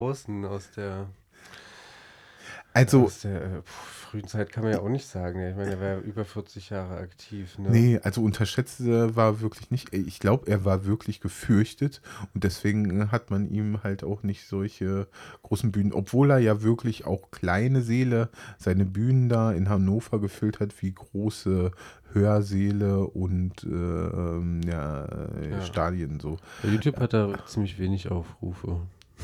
Außen Also, aus der frühen Zeit kann man ja auch nicht sagen. Ne? Ich meine, er war ja über 40 Jahre aktiv. Ne? nee, also unterschätzt war wirklich nicht. Ich glaube, er war wirklich gefürchtet und deswegen hat man ihm halt auch nicht solche großen Bühnen, obwohl er ja wirklich auch kleine Säle, seine Bühnen da in Hannover gefüllt hat, wie große Hörsäle und Ja. Stadien so. Bei YouTube hat er ziemlich wenig Aufrufe.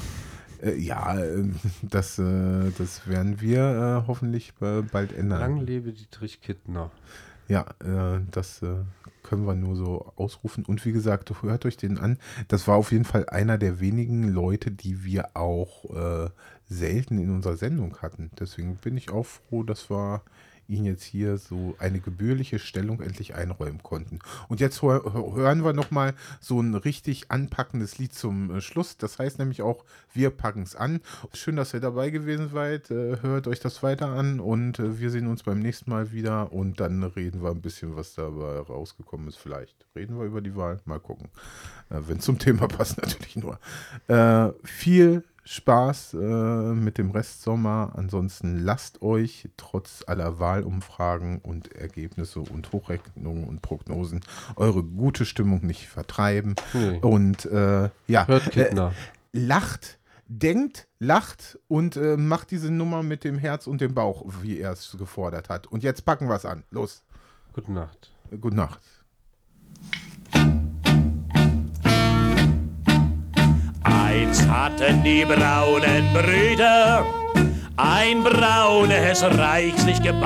Das werden wir hoffentlich bald ändern. Lang lebe Dietrich Kittner. Ja, das können wir nur so ausrufen. Und wie gesagt, hört euch den an. Das war auf jeden Fall einer der wenigen Leute, die wir auch selten in unserer Sendung hatten. Deswegen bin ich auch froh, dass wir ihn jetzt hier so eine gebührliche Stellung endlich einräumen konnten. Und jetzt hören wir nochmal so ein richtig anpackendes Lied zum Schluss. Das heißt nämlich auch, wir packen es an. Schön, dass ihr dabei gewesen seid. Hört euch das weiter an und wir sehen uns beim nächsten Mal wieder und dann reden wir ein bisschen, was dabei rausgekommen ist. Vielleicht reden wir über die Wahl. Mal gucken. Wenn es zum Thema passt, natürlich nur. Viel Spaß mit dem Restsommer. Ansonsten lasst euch trotz aller Wahlumfragen und Ergebnisse und Hochrechnungen und Prognosen eure gute Stimmung nicht vertreiben. Nee. Und Hört Kittner. lacht, denkt, lacht und macht diese Nummer mit dem Herz und dem Bauch, wie er es gefordert hat. Und jetzt packen wir es an. Los. Gute Nacht. Gute Nacht. Einst hatten die braunen Brüder ein braunes Reich sich gebaut.